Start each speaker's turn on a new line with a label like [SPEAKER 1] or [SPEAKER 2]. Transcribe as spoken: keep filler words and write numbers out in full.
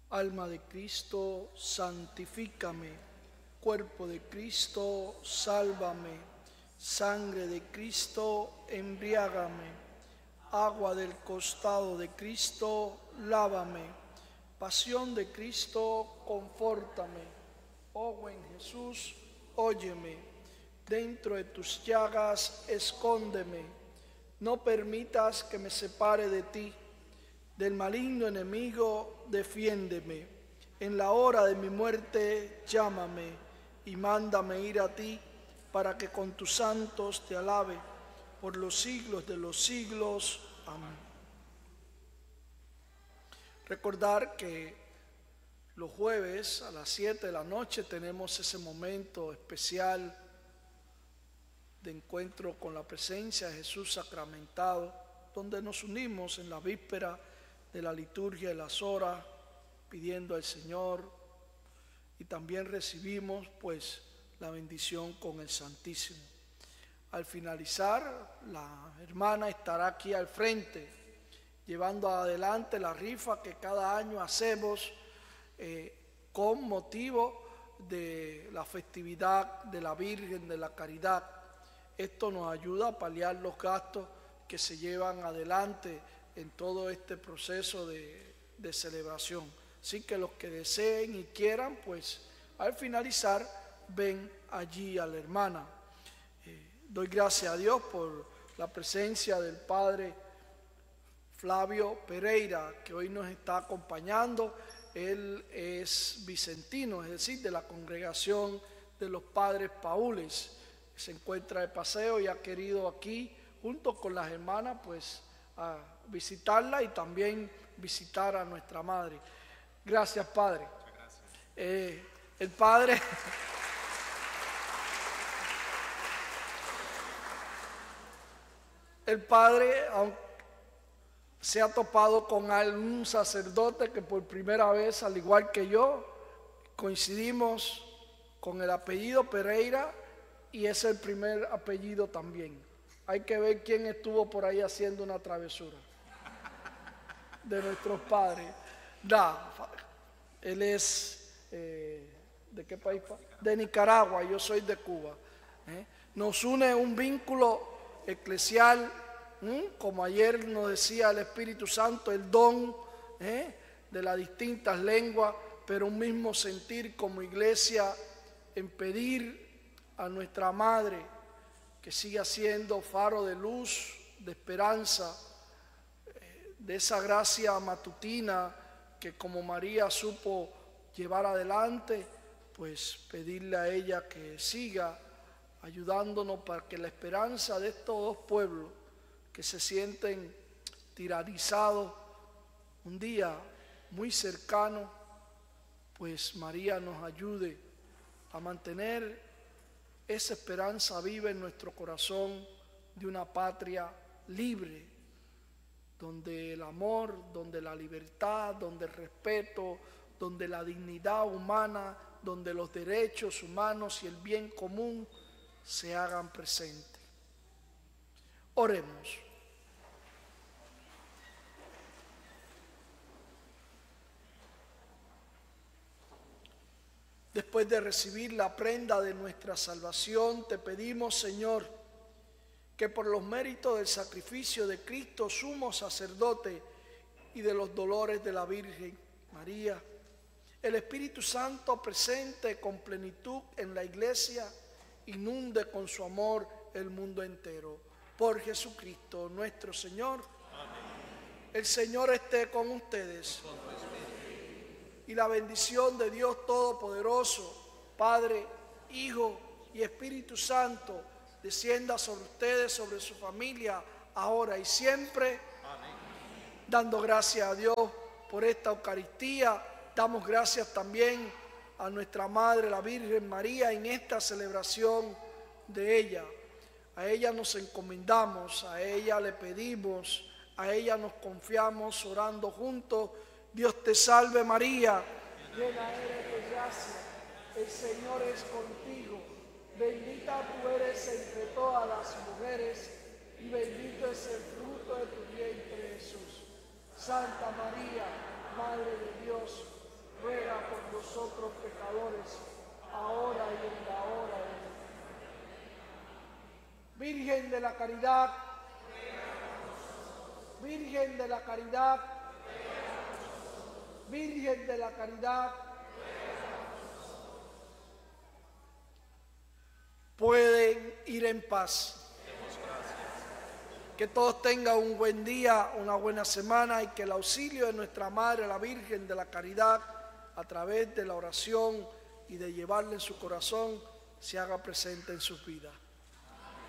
[SPEAKER 1] Alma de Cristo, santifícame. Cuerpo de Cristo, sálvame. Sangre de Cristo, embriágame. Agua del costado de Cristo, lávame. Pasión de Cristo, confórtame. Oh buen Jesús, óyeme. Dentro de tus llagas, escóndeme. No permitas que me separe de ti. Del maligno enemigo, defiéndeme. En la hora de mi muerte, llámame y mándame ir a ti, para que con tus santos te alabe por los siglos de los siglos. Amén. Recordar que los jueves a las siete de la noche tenemos ese momento especial de encuentro con la presencia de Jesús sacramentado, donde nos unimos en la víspera de la liturgia de las horas, pidiendo al Señor, y también recibimos pues la bendición con el Santísimo. Al finalizar, la hermana estará aquí al frente, llevando adelante la rifa que cada año hacemos eh, con motivo de la festividad de la Virgen de la Caridad. Esto nos ayuda a paliar los gastos que se llevan adelante en todo este proceso de, de celebración. Así que los que deseen y quieran, pues al finalizar ven allí a la hermana. Eh, doy gracias a Dios por la presencia del Padre Flavio Pereira, que hoy nos está acompañando. Él es vicentino, es decir, de la congregación de los Padres Paules. Se encuentra de paseo y ha querido aquí, junto con las hermanas, pues a visitarla y también visitar a nuestra madre. Gracias, Padre.
[SPEAKER 2] Muchas gracias.
[SPEAKER 1] Eh, el Padre el Padre aunque se ha topado con algún sacerdote que por primera vez, al igual que yo, coincidimos con el apellido Pereira y es el primer apellido también. Hay que ver quién estuvo por ahí haciendo una travesura de nuestros padres. Da, él es, eh, ¿de qué país? De Nicaragua, yo soy de Cuba. ¿eh? Nos une un vínculo eclesial, ¿eh? como ayer nos decía el Espíritu Santo, el don ¿eh? de las distintas lenguas, pero un mismo sentir como iglesia en pedir a nuestra Madre que siga siendo faro de luz, de esperanza, de esa gracia matutina que como María supo llevar adelante, pues pedirle a ella que siga ayudándonos para que la esperanza de estos dos pueblos que se sienten tiranizados un día muy cercano, pues María nos ayude a mantener esa esperanza viva en nuestro corazón de una patria libre, donde el amor, donde la libertad, donde el respeto, donde la dignidad humana, donde los derechos humanos y el bien común se hagan presentes. Oremos. Después de recibir la prenda de nuestra salvación, te pedimos, Señor, que por los méritos del sacrificio de Cristo, sumo sacerdote, y de los dolores de la Virgen María, el Espíritu Santo presente con plenitud en la Iglesia, inunde con su amor el mundo entero. Por Jesucristo nuestro Señor. Amén. El Señor esté con ustedes. Y la bendición de Dios Todopoderoso, Padre, Hijo y Espíritu Santo, descienda sobre ustedes, sobre su familia, ahora y siempre. Amén. Dando gracias a Dios por esta Eucaristía, damos gracias también a nuestra Madre, la Virgen María, en esta celebración de ella. A ella nos encomendamos, a ella le pedimos, a ella nos confiamos orando juntos. Dios te salve María, llena eres de gracia, el Señor es contigo, bendita tú eres entre todas las mujeres y bendito es el fruto de tu vientre Jesús. Santa María, Madre de Dios, nosotros pecadores, ahora y en la hora de nuestra muerte. Virgen de la Caridad, Virgen de la Caridad, Virgen de la Caridad, pueden ir en paz. Que todos tengan un buen día, una buena semana y que el auxilio de nuestra Madre, la Virgen de la Caridad, a través de la oración y de llevarle en su corazón, se haga presente en sus vidas.